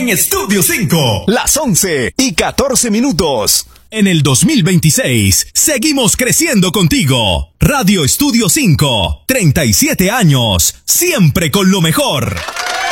en Estudio 5. Las 11:14. En el 2026, seguimos creciendo contigo. Radio Estudio 5, 37 años, siempre con lo mejor.